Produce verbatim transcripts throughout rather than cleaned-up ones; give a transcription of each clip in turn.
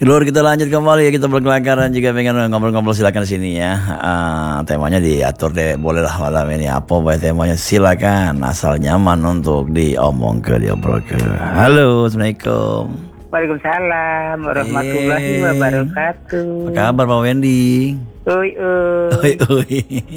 Lur, kita lanjut kembali ya, kita berkelakaran juga pengen ngobrol-ngobrol, silakan sini ya. Uh, temanya diatur deh, boleh lah malam ini apa baik temanya, silakan asal nyaman untuk diomong ke diobrol ke. Halo, assalamualaikum. Waalaikumsalam warahmatullahi Eh, wabarakatuh. Apa kabar Pak Wendy? Uy Oi, uy. oi.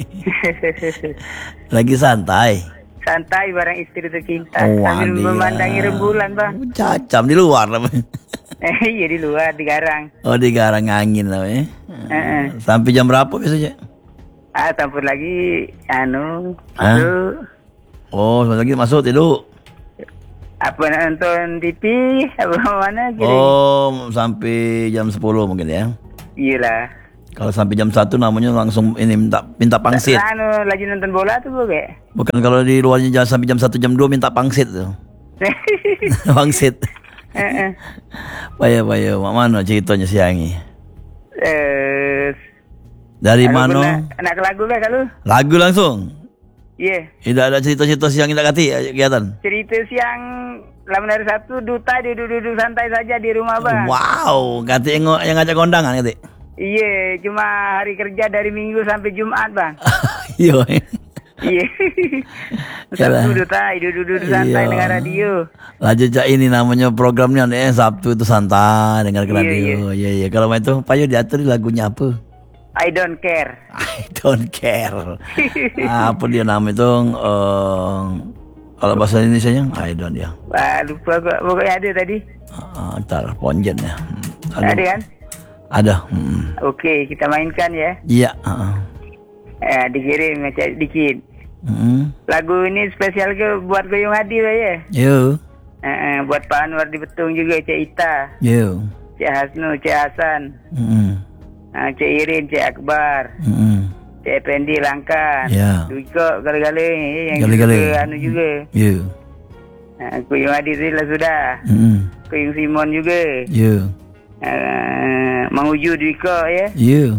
Lagi santai. Santai bareng istri tercinta Oh, sambil wadia. memandangi rembulan bang. Cacam di luar namanya. Eh iya di luar di garang. Oh, di garang angin namanya. Eh, Sampai jam berapa biasanya? ah tampur lagi anu. Hah? Itu Oh, sebentar lagi masuk tidur. apa nonton T V apa mana gitu. Oh, sampai jam sepuluh mungkin ya. Iyalah. Kalau sampai jam satu namanya langsung ini minta minta pangsit. Anu lagi nonton bola tuh gue kayak. Bukan, kalau di luarnya jangan sampai jam satu jam dua minta pangsit tuh. Pangsit. Eh, Payah payah, mak mana ceritanya siangi? eh, Dari anu mana? pernah- Anak lagu kan kalau? Lagu langsung. Iya. Tidak ada cerita-cerita siang tidak kati kegiatan. Cerita siang lamun hari Sabtu duta duduk-duduk santai saja di rumah bang. Wow, kati yang, yang ngajak kondangan kati. Iya, cuma hari kerja dari Minggu sampai Jumat bang. Iya. Iya. Yalah. Sabtu duta duduk-duduk santai Iya. dengan radio. Lah jejak ini namanya programnya eh Sabtu itu santai dengar ke Iya, radio. Iya iya. Kalau main itu Payo diatur lagunya apa? I don't care. I don't care. Apa dia nama itu? eh, kalau bahasa Indonesianya I don't ya. Wah, lupa gua. Pokoknya ada tadi. Uh, ntar ponjen ya. Hmm, Ada kan? Ada. Hmm. Oke, kita mainkan ya. Iya. Uh, Eh, dikirim ngecek dikit. hmm. Lagu ini spesial ke buat Goyong Adi lah ya. Yo. Eh, eh, buat Pak Anwar di Betung juga, Cek Ita, Yo. Cek Hasnu, Cek Hasan, Hmm. eh, Cek Irin, Cek Akbar, Hmm. Cek Pendi Langkan, Ya. Duiko Gale-Gale yang Gale-gale. juga anu juga. Yo. Nah, Kuyung Adi lah sudah. Hmm. Kuyung Simon juga. Yo. Uh, Mang Uju Duiko ya. Yo.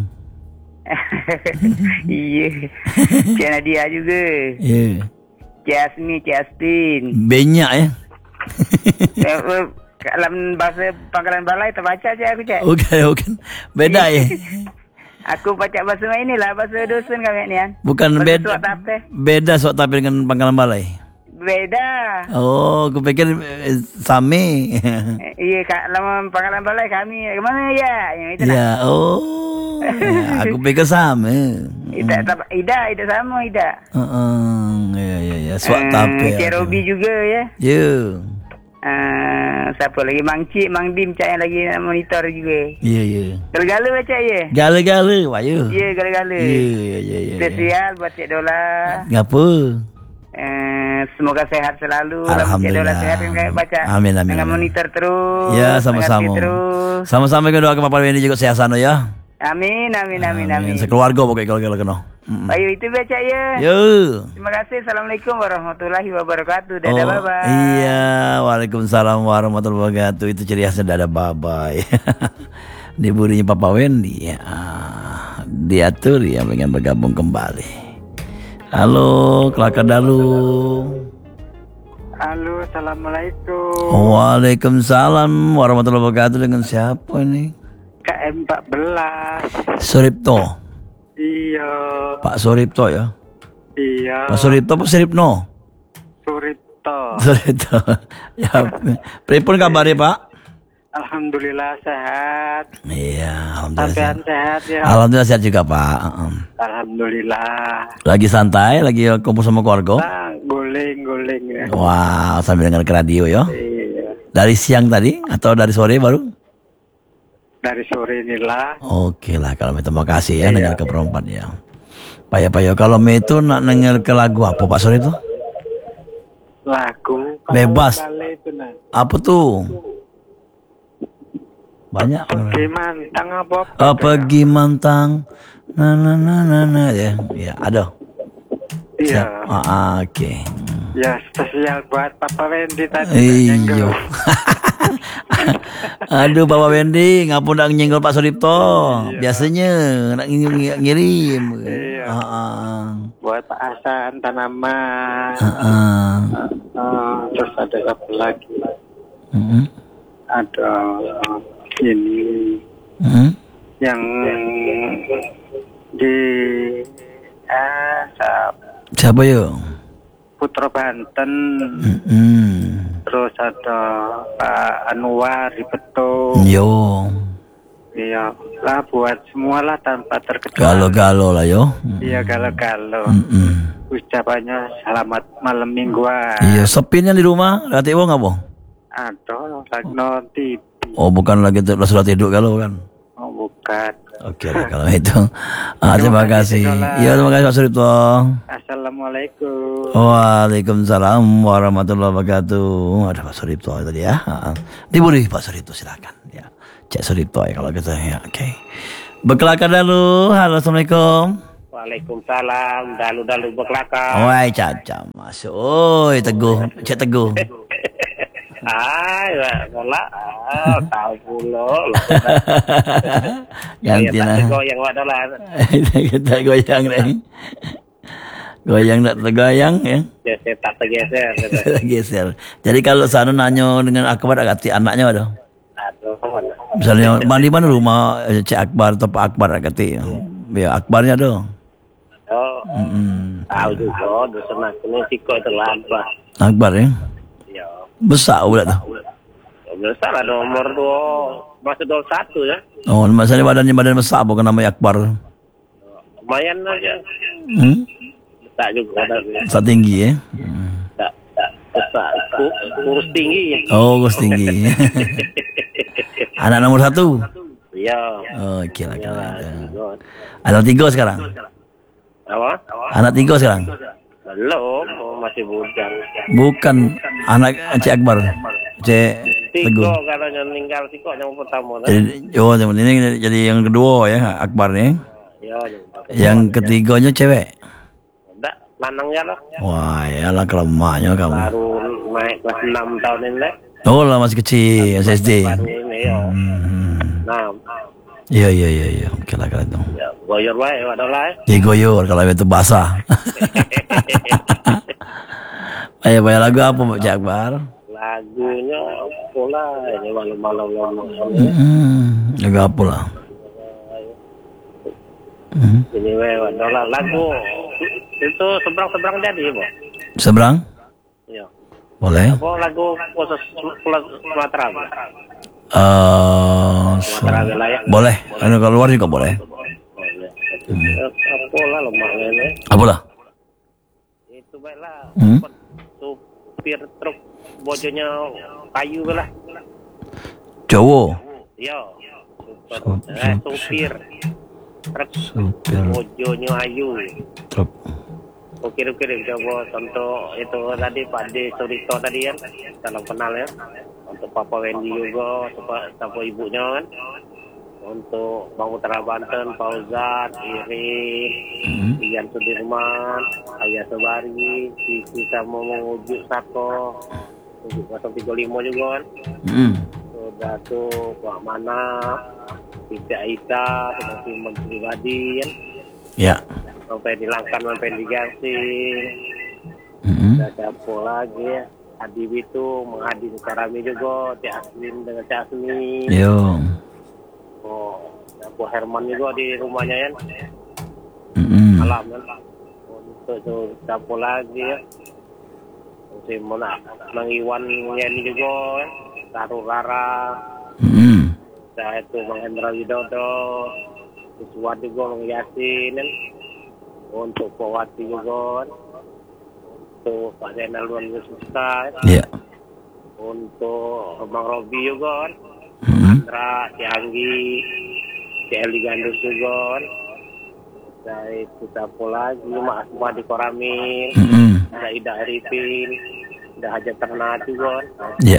Iya. Cik Nadia juga. Yo. Cik Asmi, Cik Astin. Banyak ya. Eh, eh, Dalam bahasa Pangkalan Balai terbaca aja aku cak. Bukan, bukan. Beda ya. Aku baca bahasa inilah bahasa dosen kami ni kan. Bukan Bahasa beda. suat tape. Beda suat tapi dengan Pangkalan Balai. Beda. Oh, aku pikir eh, sami. Eh, Iya kak, lama Pangkalan Balai kami kemana ya? Yang itu nak. Ya, oh. Ya, aku pikir sama. Ida, tak- Ida, Ida sama Ida. Heeh, ya ya ya, suat Eh, tapi. Cik Robi juga ya. Ya. Uh, siapa lagi? Mang Cik, Mang Dim cak yang lagi nak monitor juga. Ya ya. Gala-gala baca ya? Gala-gala, wayo. Ya, gala-gala. Ya ya ya ya. Spesial buat Cik Dola. Ngapa? Eh, semoga sehat selalu. Cik Dola Alhamdulillah. sehat kan kayak baca. Amin, amin, Dengan amin. monitor terus. Ya, mengerti sama-sama. Terus. Sama-sama kita doakan Bapak ini juga sehat sana ya. Amin, amin, amin, amin. Sekeluarga pokoknya kalau kalau kena. Mm. Ayo itu baca ya. Yo. Terima kasih. Assalamualaikum warahmatullahi wabarakatuh. Dadah, Oh, bye-bye. iya, waalaikumsalam warahmatullahi wabarakatuh. Itu ciri khasnya dada babai. Di burinya Papa Wendy ya. Ah, diatur ya pengen bergabung kembali. Halo, kelakar dalu. Halo, assalamualaikum. Waalaikumsalam warahmatullahi wabarakatuh. Dengan siapa ini? K M empat belas. Suripto. Iya, Pak Suripto ya. iya. Pak Suripto apa Suripno? Suripto. Suripto. Ya. Pripun kabarnya Pak? Alhamdulillah sehat. Iya, alhamdulillah. Sampean Sehat. sehat ya. Alhamdulillah sehat juga Pak. Heeh. Alhamdulillah. Lagi santai, lagi kumpul sama keluarga. Nah, guling-guling ya. Wow, sambil dengar ke radio ya. Iya. Dari siang tadi atau dari sore baru? Dari sore inilah. Oke lah, kalau terima kasih ya Iya. dengar ke perempat ya. Payah payah kalau me itu nak dengar ke lagu apa Pak Sore itu? Lagu. Bebas. Balai itu nah. Apa tuh? Banyak. Gimantang apa? Oh, pergi mantang. Na na na na na ya. Ya, ada. Iya. Ah, oke. Ya spesial buat Papa Wendy tadi. Iyo. Aduh Bapak Wendy, ngapun nak nyenggol Pak Suripto. Iya. Biasanya nak ng- ngirim. Iya. Ah, ah. Buat Pak Hasan Tanaman. Ah, ah. Eh, terus ada apa lagi? Mm-mm. Ada ini Hmm? yang di ah, sa- Siapa yo? Putra Banten, Hmm. terus ada Pak Anwar di Betung. Yo. Iya, lah buat semua lah tanpa terkecuali. Galo-galo lah yo. Iya, galau-galau. Mm-mm. Ucapannya selamat malam mingguan. Iya, sepinnya di rumah, lati wong apa? Aduh, lagi nonton. Oh, bukan lagi tu- sudah tidur kalau kan. Oh, bukan. Oke lah kalau itu. Ah, terima Terima kasih, kasih. Dola. Iya, terima kasih Pak Suripto. Assalamualaikum. Waalaikumsalam warahmatullahi wabarakatuh. Ada Pak Suripto tadi ya. Ah, Diberi Pak Suripto silakan. Ya, Cek Suripto ya kalau kita ya. Oke. Berkelakar dulu. Halo, assalamualaikum. Waalaikumsalam. Dalu-dalu berkelakar. Woi, Caca masuk. Oi, Teguh. Cek Teguh. Ah, ya, bola. Ah, tahu pula. Ganti Ya, lah. tak goyang wadah lah. Kita goyang nih. Goyang tak tergoyang ya. Ya, saya tak tergeser. Geser. Jadi kalau sana nanya dengan Akbar agak anaknya ada. Aduh, Misalnya di mana rumah eh, Cik Akbar atau Pak Akbar agak ya Akbarnya ada. oh, Mm-mm. tahu juga. Dosen aku ni siko itu laba. Akbar ya. Ya, Besar pula tu. besar lah nomor dua. Masuk dua satu ya. Oh, masalahnya badannya badan besar bukan nama Akbar. Lumayan aja. Hmm? Tak juga ada. Besar tinggi ya. Hmm. Tak, tak. Besar. Ku- Kurus tinggi. Oh, kurus tinggi. Anak nomor satu. Ya. Oh, okey lah. Ya, kalau itu. juga. Anak tiga sekarang. Apa? Anak tiga sekarang. Belum, masih bujang. Bukan anak Cik Akbar. Cik Tiko Teguh. katanya meninggal Tiko yang pertama. Kan? Jadi, oh, teman ini jadi yang kedua ya Akbar nih. Ya, yang pertama. Yang ketiganya cewek. Enggak, lanangnya lah. Wah, ya lah kelemahnya kamu. Baru naik kelas enam tahun ini. Oh lah masih kecil S S D. Baru ini ya. Hmm. Nah, Iya iya iya iya. Oke lah kalau itu. ya, goyor wae wadah lah. Digoyor kalau itu basah. Ayo bayar lagu apa Pak Cik Akbar? Lagunya pula ini malam-malam malam. Hmm, lagu apa lah? Hmm. Ini wae wadah lah lagu. Itu seberang-seberang jadi, Bu. Seberang? Iya. Boleh. Apa lagu khusus Pulau Sumatera? Bu? Eh, se- Sumatera wilayah. boleh. Kalau keluar juga boleh. Apa lah lemahnya ini? Apa lah? Itu baiklah. Hmm? Supir truk bojonya kayu lah. Jawa. Yo. Super. Sup- Eh, sup- supir truk Supir bojonya ayu. truk. Ukir-ukir coba contoh itu tadi Pak D Surito tadi kan. Salam kenal ya. Untuk Papa Wendy juga, supaya siapa ibunya kan. Untuk Bang Utara Banten, Fauzan, Irin, Hmm. Ian Sudirman, Ayah Sebari, Sisi sama mengujuk Sako, tujuh nol tiga lima juga kan. Hmm. Sudah tuh Pak Mana, Siti Aisyah, seperti menteri pribadi kan. Ya. Sampai dilangkan, sampai diganti. Hmm. Ada siapa lagi ya. Adib itu menghadiri Karami juga, Cik Aslin dengan Cik Asmi. Yo. Oh, Bu Herman juga di rumahnya kan. Hmm. Malam kan. Untuk tuh siapa lagi ya. Si Mona, Mang Iwan ini juga kan. Taruh Rara. Hmm. Saya itu Bang Hendra Widodo. Iswad juga Bang Yasin kan. Untuk Pak Wati juga kan. Untuk Pak Zainal Luan Yusufa kan. Ya. Untuk Bang Robi juga kan. Hmm. Andra, si Anggi, si Eli Gandus juga kan. Saya itu siapa lagi, Mak Asma di Koramin, Hmm. ada Ida Arifin, ada Hajat Ternak juga kan. Ya.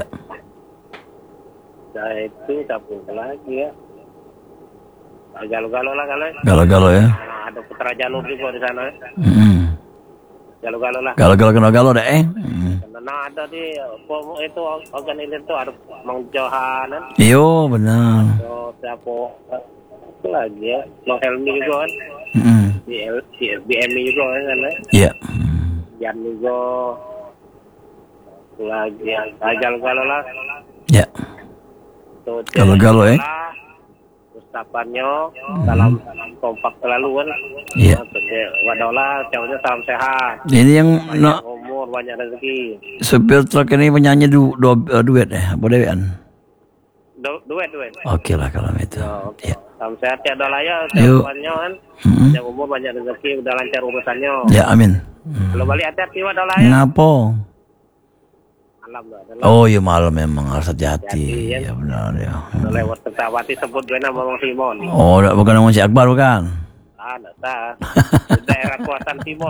Saya itu siapa lagi ya. Galuh-galuh lah kalau. Galau-galau ya. Nah, ada Putra Janur juga di sana. Hmm. Galuh-galuh lah. Galau-galau kena galau deh. Eh. Hmm. Karena ada di pom- itu organizer itu ada Mang Johan kan. Yo benar. So, siapa itu lagi ya. Mang Helmi juga kan. Hmm. Di L, di B M I juga kan. Kan? Ya. Hmm. Jan juga. Itu lagi ya. Nah, galuh-galuh lah. Ya. untuk Galau-galau, eh? Ustapannya salam kompak selalu kan. Iya. Untuk Wadola, cowoknya salam sehat. Ini yang Banyak no, umur, banyak rezeki. supir truk ini penyanyi du, du, uh, duet ya, apa dewean? Du, duet, duet. Oke lah kalau itu. Oh, Ya. salam sehat ya Dola ya, Yuk. ucapannya kan. Mm-mm. Banyak umur, banyak rezeki, udah lancar urusannya. Ya amin. Hmm. Kalau balik hati-hati Wadola ya. Ngapo? Malam dah. Oh iya malam memang harus hati-hati. Hati-hati, ya. Ya benar ya. Udah lewat Kertawati sebut gue nama Bang Simon. Oh, dak- bukan nama si Akbar bukan? Ah, tak tahu. Daerah kuatan Simon.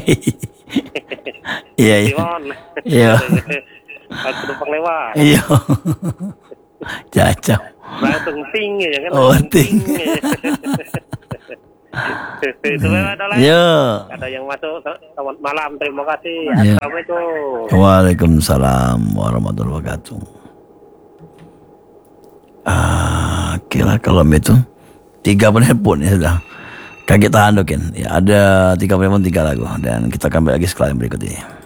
Iya iya. Simon. Iya. Aku numpang lewat. Iya. Cacau. Langsung ting ya kan. Oh, langsung ting. Itu memang ada lagi. Ya. Ada yang masuk. Selamat malam. Terima kasih. Ya. Assalamualaikum. Waalaikumsalam warahmatullahi wabarakatuh. Ah, oke lah kalau itu tiga penelpon ya sudah. Kaget tahan dokin. Ya ada tiga penelpon tiga lagu dan kita kembali lagi setelah yang berikut ini.